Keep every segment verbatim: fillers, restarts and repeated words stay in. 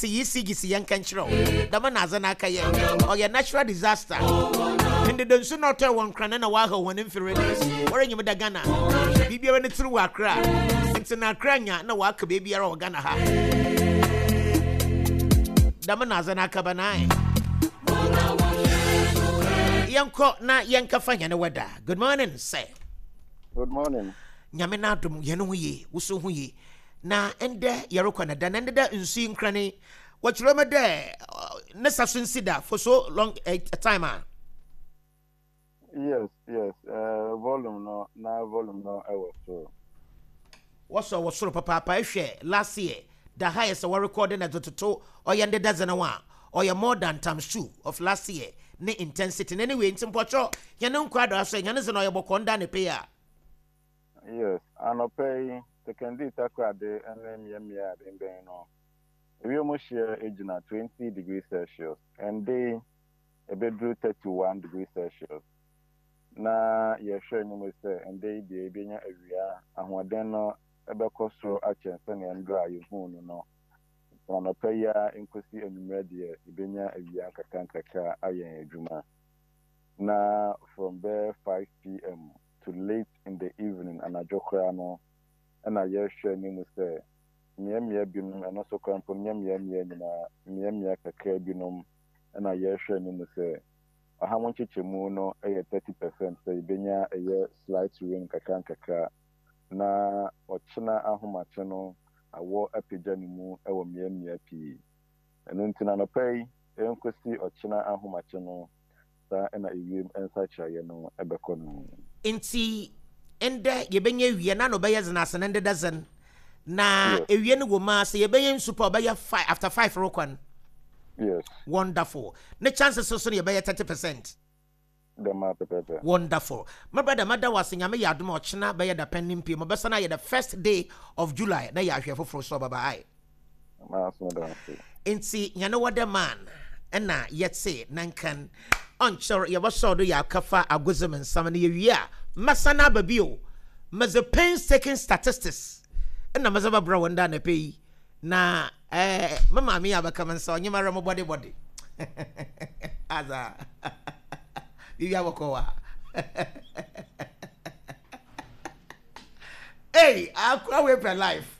gisi yisi gisi yankanchiro dama na azana aka ye or your natural disaster and the don't not tell one cran na wa ho one inferiority or nyim da Ghana bibia ne tru wa kra nti na kranya na wa ka bibia ra Ghana ha dama na azana aka banai yanko na yanka fanya ne weda. Good morning sir. Good morning. Nyame na dum ye no ye wuso hu ye na ende yerokwa na da na ende da nsu nkrane wachiro me de ne sasun sida for so long a, a time ah. Yes, yes. Uh, volume no, na volume no I was so. What's what sort of papa papa ehwe last year the highest we recording at to or yende dozen one or you more than times two of last year ne intensity anyway in simpocho ye no nkwado aso ye ne ze no ye bokonda ne pay a. Yes, and pay the candidate akwade and then yemia in the no. We almost share age twenty degrees Celsius and they a bedroom thirty-one degrees Celsius. Na ye sure no me say and they be ebenya awia ahoden no ebe kosoro achense na ndra yehu no no. On pay ya inkosi enumere de ebenya awia kakankaka ayen adwuma. Na from there five p m to late in the evening and I joke no and I hear share name say miemia binum and also come from miemia na miemia kakra binum and I hear share name say how much chemu no eh thirty percent say benya eh slight rain kakra kakra na ochina ahomache no awo apija ni mu e wo miemia pi eno ntina no pay enkosi ochina ahomache no sa na ewiem ensa chaye no ebekọ no Inti ende yebenye wie na no beye zena senende dozen na ewie ne goma se yebenye super beye five after five rokwan. Yes. Wonderful. The chances so so yebeye thirty percent. The matter pepe. Wonderful. My brother mother was nyame yadom ochina beye da pending pay. My best na ye the first day of July na ya hwe foforo so baba ai. Ma so don see. Inti nyane wode man na yet say nankan onchor ye waso do ya kafa agozem nsam na ye wi a masana babio maze painstaking statistics na maze babra wonda na pay na eh mama mi abaka mansa onye mara mo body body aza bibi awokowa hey akwa we per life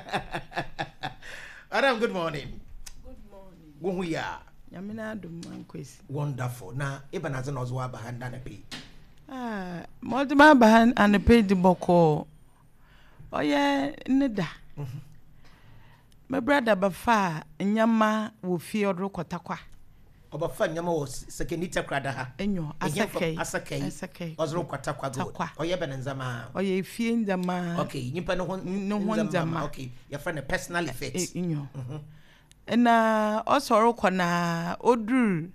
Adam, good morning. Good morning. Wo hu ya Yamina dum mankwesi. Wonderful. Na ibana ze nozo wa bahanda na pay. Ah, modima bahan and pay the boko. Oye neda. Mhm. My brother bafa nyama wo fie odro kotakwa. Obafa nyama wo sekenita krada ha. Enyo asakei. Asakei. Asakei. Ozro kotakwa go. Oye benenzama. Oye fie nzama. Okay, nyimpa no hon no nzama. Okay, your friend a personal effects. Enyo. Mhm. Na osoro kona odru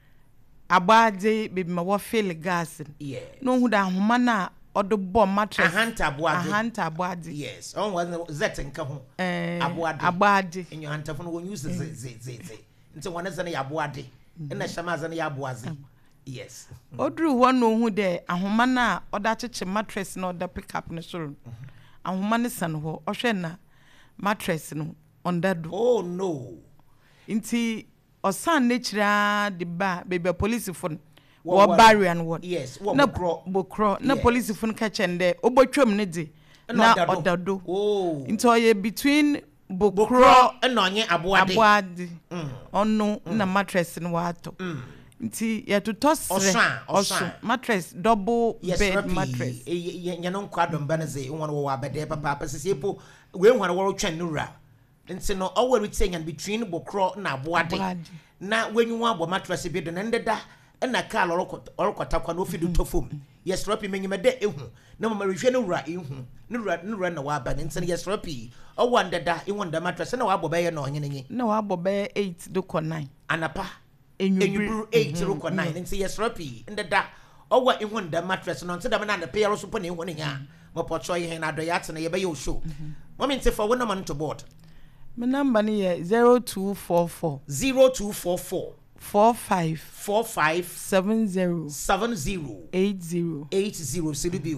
abade bebi ma wo feel gas. Yeah. No hu da homa na odo bomb mattress. Ahanta abade. Ahanta abade. Yes. On was zet nka ho. Eh abade. Abade. In your hanta fo use ze ze ze ze. Nti wona ze na ya abade. Na shama ze na ya aboaze. Yes. Odru ho no hu de ahoma na oda cheche mattress na oda pick up no so. Ahoma ne san ho ohwe na mattress no ondado. Oh no. Inti osan natural the ba baby police phone wo barrier and what. Yes, wo na bokro bokro na police phone ka chende obotwam ne de na odado. Oh. Inti oye between bokro and onye aboade. Aboade. Ono na mattress no wato. Nti ya to tosre oso mattress double yes, bed rapi, mattress ye no nkwadom baneze won wo abede papa pasese po we hwan wo twen nura nti no all we saying between bokro na aboade na wenyu abo mattress bi do na ndeda na ka lorokota kwa no fidu tofom yes rapi menyimede ehu na mama rehwe no wura ehu no wura no wura na wa ba nti yes rapi o wandeda e wonda mattress na wa abo be ye no onyenye na wa abo be eight do ko nine anapa enyubru eight ro ko nine nti yes rapi ndeda owa ehun da mattress no nti da na da pair so po na ehun nya mo pocho ye na do ya tena ye be yo show mo min te for we no man to board my number ni zero two four four zero two four four four five four five seven zero seven zero eight zero eight zero Silibio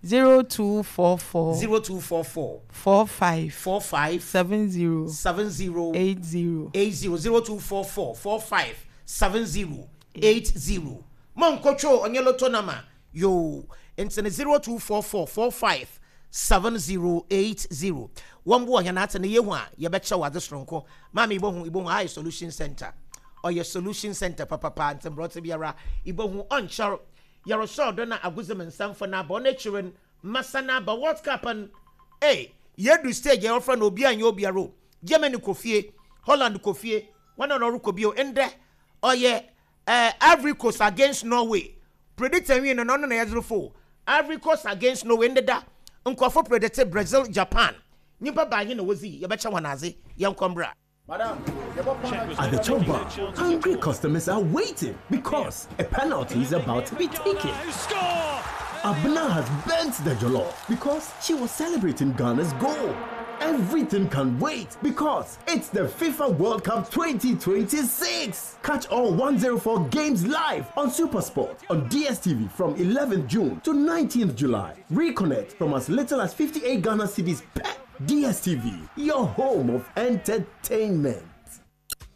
zero two four four zero two four four four five four five seven zero seven zero eight zero eight zero zero two four four four five seven zero eight zero. Mon kocho onye loto nama yo into zero two four four four five seven zero eight zero. One boy yana ate ne yehu a ye becha wa desronko mama ibohu ibohu high solution center or your solution center papa pa ntem brought biara ibohu onchar yaro so do na aguzem nsamfo na ba onachirem masana ba what happen eh yedu stage your friend obi anya obi aro Germany kofie Holland kofie one on oruko bio ende oye uh, Ivory Coast against Norway predicting win no no na zero four Ivory Coast against Norway ndeda nkofo predicted Brazil Japan nipa ba hin na wozi ye becha wanaze yankombra. At the chop bar, hungry customers are waiting because a penalty is about to be taken. Abna has bent the jollof because she was celebrating Ghana's goal. Everything can wait because it's the FIFA World Cup twenty twenty-six. Catch all one oh four games live on SuperSport on D S T V from eleventh June to nineteenth July. Reconnect from as little as fifty-eight Ghana cedis per D S T V, your home of entertainment.